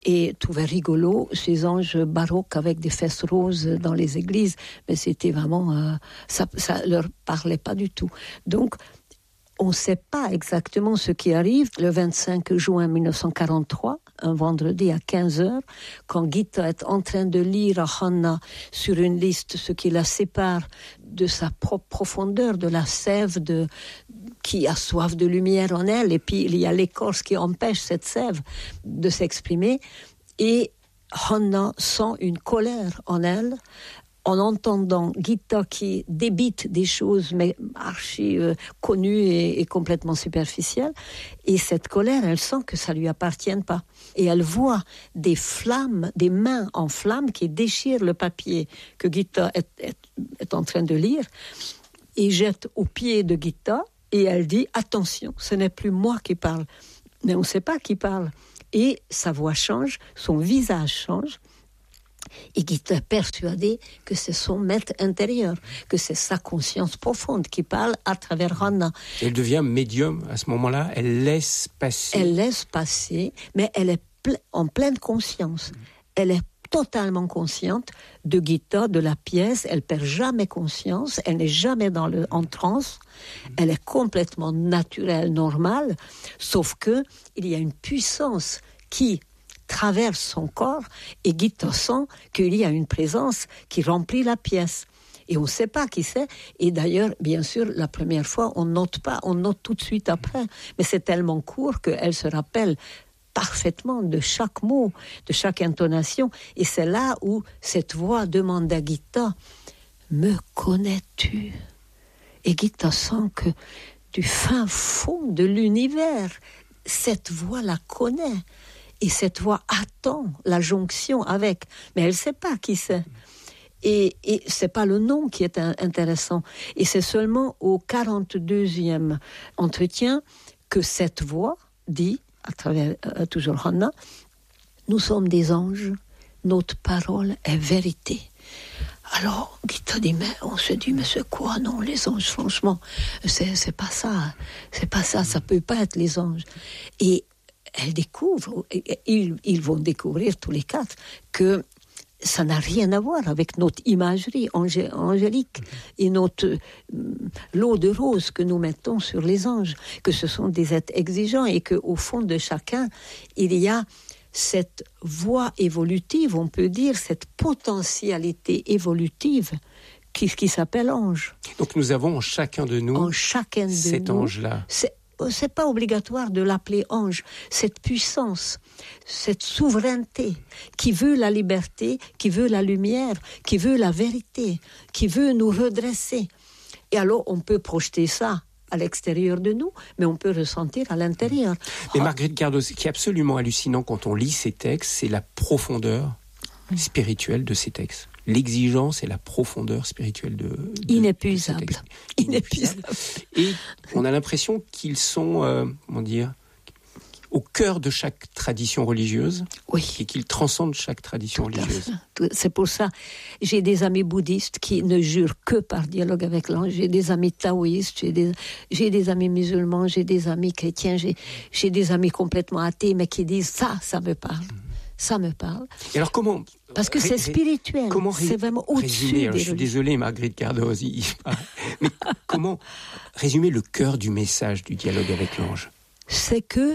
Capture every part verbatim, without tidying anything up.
et trouvaient rigolo ces anges baroques avec des fesses roses dans les églises, mais c'était vraiment, euh, ça, ça leur parlait pas du tout. Donc, on ne sait pas exactement ce qui arrive le vingt-cinq juin mille neuf cent quarante-trois, un vendredi à quinze heures, quand Gita est en train de lire à Hannah sur une liste ce qui la sépare de sa propre profondeur, de la sève de, qui a soif de lumière en elle, et puis il y a l'écorce qui empêche cette sève de s'exprimer, et Hannah sent une colère en elle, en entendant Gita qui débite des choses mais archi euh, connues et, et complètement superficielles, et cette colère, elle sent que ça lui appartient pas, et elle voit des flammes, des mains en flammes qui déchirent le papier que Gita est, est, est en train de lire, et jette aux pieds de Gita, et elle dit attention, ce n'est plus moi qui parle, mais on ne sait pas qui parle, et sa voix change, son visage change. Et Gita est persuadée que c'est son maître intérieur, que c'est sa conscience profonde qui parle à travers Hannah. Elle devient médium à ce moment-là, elle laisse passer. Elle laisse passer, mais elle est ple- en pleine conscience. Elle est totalement consciente de Gita, de la pièce, elle perd jamais conscience, elle n'est jamais dans le, en transe, elle est complètement naturelle, normale, sauf que il y a une puissance qui traverse son corps, et Gita sent qu'il y a une présence qui remplit la pièce. Et on ne sait pas qui c'est. Et d'ailleurs, bien sûr, la première fois, on note pas, on note tout de suite après. Mais c'est tellement court qu'elle se rappelle parfaitement de chaque mot, de chaque intonation. Et c'est là où cette voix demande à Gita, « Me connais-tu » Et Gita sent que du fin fond de l'univers, cette voix la connaît. Et cette voix attend la jonction avec, mais elle ne sait pas qui c'est. Et, et ce n'est pas le nom qui est un, intéressant. Et c'est seulement au quarante-deuxième entretien que cette voix dit, à travers euh, toujours Hannah, « Nous sommes des anges, notre parole est vérité. » Alors, Gita dit, mais on se dit, mais c'est quoi, non, les anges, franchement, c'est, c'est pas ça, c'est pas ça, ça peut pas être les anges. Et elle découvre, ils, ils vont découvrir tous les quatre, que ça n'a rien à voir avec notre imagerie angé, angélique et notre l'eau de rose que nous mettons sur les anges, que ce sont des êtres exigeants et qu'au fond de chacun, il y a cette voie évolutive, on peut dire, cette potentialité évolutive qui, qui s'appelle ange. Donc nous avons en chacun de nous en chacun de cet nous, ange-là. C'est, c'est pas obligatoire de l'appeler ange, cette puissance, cette souveraineté qui veut la liberté, qui veut la lumière, qui veut la vérité, qui veut nous redresser. Et alors on peut projeter ça à l'extérieur de nous, mais on peut ressentir à l'intérieur. Mais oh. Marguerite Gardeau, ce qui est absolument hallucinant quand on lit ces textes, c'est la profondeur spirituelle de ces textes. L'exigence et la profondeur spirituelle de, de inépuisable. De inépuisable. Et on a l'impression qu'ils sont, euh, comment dire, au cœur de chaque tradition religieuse, oui. Et qu'ils transcendent chaque tradition Tout religieuse. C'est pour ça, j'ai des amis bouddhistes qui ne jurent que par dialogue avec l'ange, j'ai des amis taoïstes, j'ai des, j'ai des amis musulmans, j'ai des amis chrétiens, j'ai, j'ai des amis complètement athées, mais qui disent ça, ça me parle. Mmh. Ça me parle. Et alors comment... Parce que c'est spirituel, comment ré- c'est vraiment au-dessus résumer, alors, des je suis désolé, Marguerite Cardoz, mais comment résumer le cœur du message du dialogue avec l'ange ? C'est que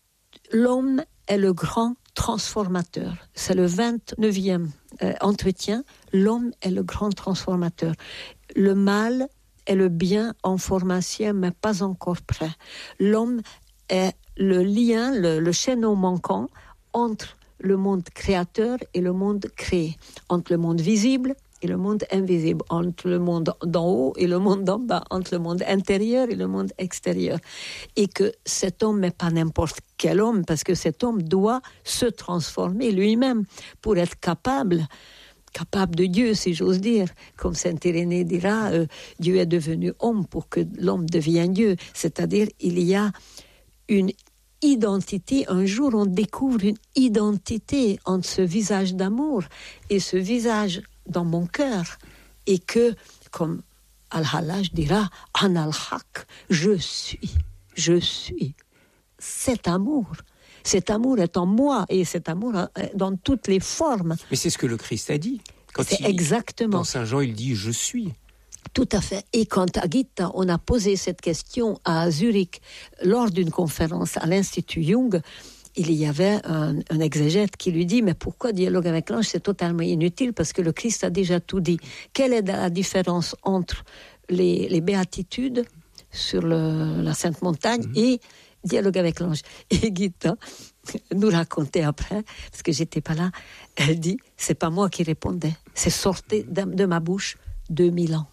l'homme est le grand transformateur. C'est le vingt-neuvième euh, entretien. L'homme est le grand transformateur. Le mal est le bien en formation, mais pas encore prêt. L'homme est le lien, le, le chaînon manquant entre le monde créateur et le monde créé, entre le monde visible et le monde invisible, entre le monde d'en haut et le monde d'en bas, entre le monde intérieur et le monde extérieur. Et que cet homme n'est pas n'importe quel homme, parce que cet homme doit se transformer lui-même pour être capable, capable de Dieu, si j'ose dire. Comme saint Irénée dira, euh, Dieu est devenu homme pour que l'homme devienne Dieu. C'est-à-dire, il y a une identité, un jour on découvre une identité entre ce visage d'amour et ce visage dans mon cœur, et que, comme Al-Hallaj dira, An al-Haq, je suis, je suis cet amour Cet amour est en moi et cet amour est dans toutes les formes. Mais c'est ce que le Christ a dit. Quand c'est il, exactement. Dans Saint Jean, il dit « Je suis ». Tout à fait. Et quand à Gitta, on a posé cette question à Zurich lors d'une conférence à l'Institut Jung, il y avait un, un exégète qui lui dit « Mais pourquoi dialogue avec l'ange ? C'est totalement inutile parce que le Christ a déjà tout dit. Quelle est la différence entre les, les béatitudes sur le, la Sainte Montagne mmh. et dialogue avec l'ange ?» Et Gitta nous racontait après, parce que j'étais pas là, elle dit « C'est pas moi qui répondais, c'est sorti de, de ma bouche deux mille ans. »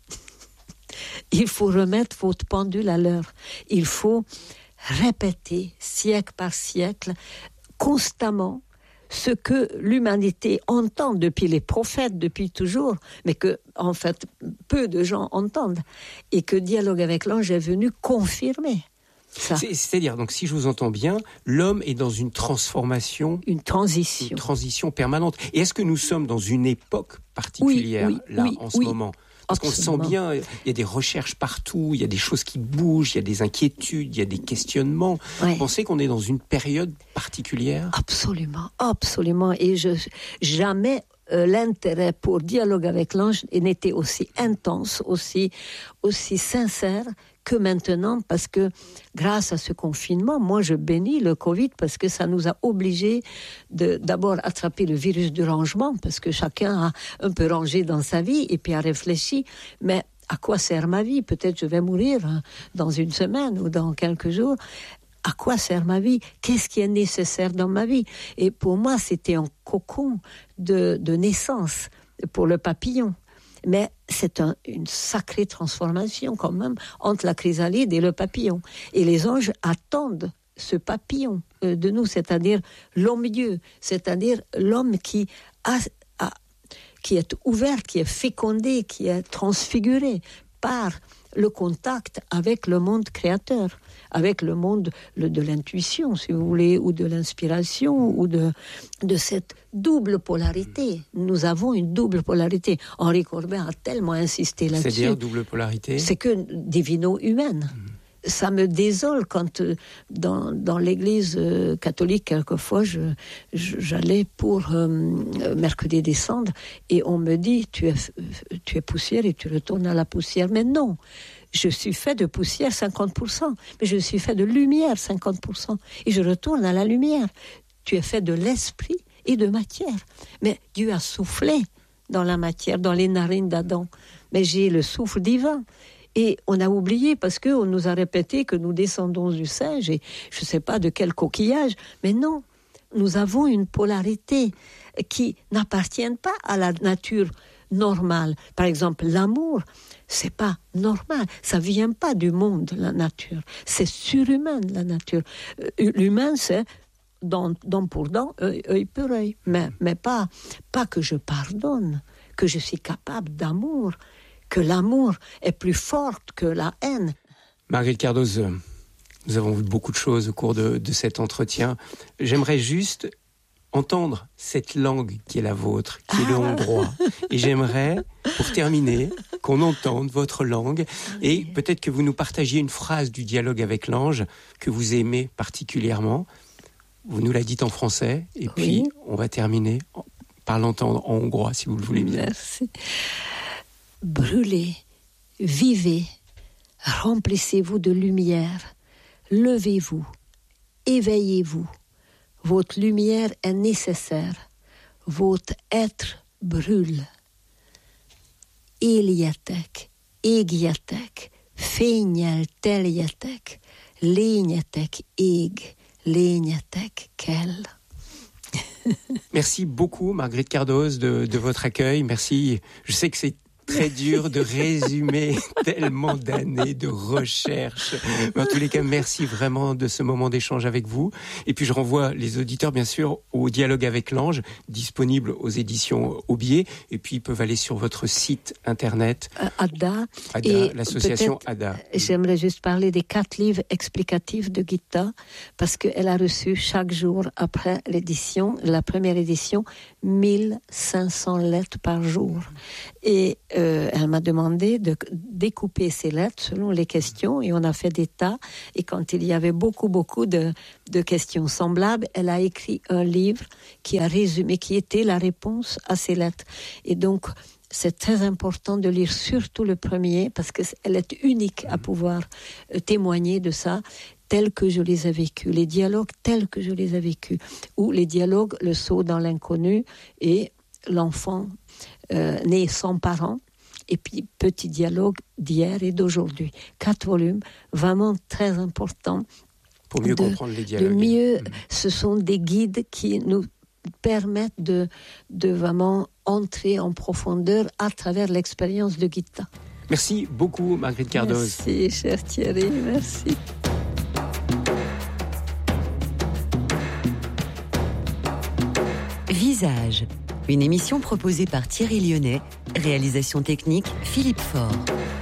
Il faut remettre votre pendule à l'heure. Il faut répéter, siècle par siècle, constamment, ce que l'humanité entend depuis les prophètes, depuis toujours, mais que, en fait, peu de gens entendent. Et que Dialogue avec l'ange est venu confirmer ça. C'est, c'est-à-dire, donc, si je vous entends bien, l'homme est dans une transformation... Une transition. Une transition permanente. Et est-ce que nous sommes dans une époque particulière, oui, oui, là, oui, en ce oui. moment ? Parce Absolument. qu'on sent bien, il y a des recherches partout, il y a des choses qui bougent, il y a des inquiétudes, il y a des questionnements. Ouais. Vous pensez qu'on est dans une période particulière ? Absolument, absolument. Et je, jamais euh, l'intérêt pour Dialogue avec l'ange n'était aussi intense, aussi, aussi sincère que maintenant, parce que grâce à ce confinement, moi je bénis le Covid parce que ça nous a obligés de d'abord attraper le virus du rangement, parce que chacun a un peu rangé dans sa vie et puis a réfléchi, mais à quoi sert ma vie ? Peut-être je vais mourir dans une semaine ou dans quelques jours. À quoi sert ma vie ? Qu'est-ce qui est nécessaire dans ma vie ? Et pour moi, c'était un cocon de, de naissance pour le papillon. Mais c'est un, une sacrée transformation quand même entre la chrysalide et le papillon. Et les anges attendent ce papillon euh, de nous, c'est-à-dire l'homme-dieu, c'est-à-dire l'homme qui, a, a, qui est ouvert, qui est fécondé, qui est transfiguré par le contact avec le monde créateur, avec le monde le, de l'intuition, si vous voulez, ou de l'inspiration, ou de, de cette double polarité. Nous avons une double polarité. Henri Corbin a tellement insisté là-dessus. C'est-à-dire double polarité ? C'est que divino-humaine. Mmh. Ça me désole quand, euh, dans, dans l'église euh, catholique, quelquefois, je, je, j'allais pour euh, mercredi des cendres, et on me dit, tu es, tu es poussière et tu retournes à la poussière. Mais non, je suis fait de poussière cinquante pour cent, mais je suis fait de lumière cinquante pour cent, et je retourne à la lumière. Tu es fait de l'esprit et de matière. Mais Dieu a soufflé dans la matière, dans les narines d'Adam. Mais j'ai le souffle divin. Et on a oublié parce qu'on nous a répété que nous descendons du singe et je ne sais pas de quel coquillage. Mais non, nous avons une polarité qui n'appartient pas à la nature normale. Par exemple, l'amour, c'est pas normal. Ça vient pas du monde, la nature. C'est surhumain, la nature. L'humain, c'est dent, dent pour dent, œil, œil pour œil. Mais, mais pas, pas que je pardonne, que je suis capable d'amour, que l'amour est plus fort que la haine. Marguerite Cardoz, nous avons vu beaucoup de choses au cours de, de cet entretien. J'aimerais juste entendre cette langue qui est la vôtre, qui est ah. le hongrois. Et j'aimerais, pour terminer, qu'on entende votre langue et peut-être que vous nous partagiez une phrase du Dialogue avec l'ange que vous aimez particulièrement. Vous nous la dites en français et oui. puis on va terminer par l'entendre en hongrois, si vous le voulez bien. Merci. Brûlez, vivez, remplissez-vous de lumière, levez-vous, éveillez-vous. Votre lumière est nécessaire, votre être brûle. Éljetek, égjetek, fénnyel teljetek, lényetek ég, lényetek kell. Merci beaucoup Marguerite Cardoz de, de votre accueil. Merci. Je sais que c'est très dur de résumer tellement d'années de recherche. Mais en tous les cas, merci vraiment de ce moment d'échange avec vous. Et puis je renvoie les auditeurs, bien sûr, au Dialogue avec l'ange, disponible aux éditions Aubier. Et puis ils peuvent aller sur votre site internet. Euh, Ada. Ada, et l'association Ada. J'aimerais juste parler des quatre livres explicatifs de Gitta, parce qu'elle a reçu chaque jour après l'édition, la première édition, mille cinq cents lettres par jour. Et euh, elle m'a demandé de découper ces lettres selon les questions et on a fait des tas. Et quand il y avait beaucoup, beaucoup de, de questions semblables, elle a écrit un livre qui a résumé, qui était la réponse à ces lettres. Et donc, c'est très important de lire surtout le premier parce qu'elle est unique à pouvoir euh, témoigner de ça tels que je les ai vécus, les dialogues tels que je les ai vécus, ou les dialogues, le saut dans l'inconnu et l'enfant euh, né sans parents, et puis petit dialogue d'hier et d'aujourd'hui. Quatre volumes, vraiment très importants. Pour mieux de, comprendre les dialogues. De mieux, mmh. Ce sont des guides qui nous permettent de, de vraiment entrer en profondeur à travers l'expérience de Gita. Merci beaucoup, Marguerite Cardoz. Merci, cher Thierry, merci. Visage, une émission proposée par Thierry Lyonnais, réalisation technique Philippe Faure.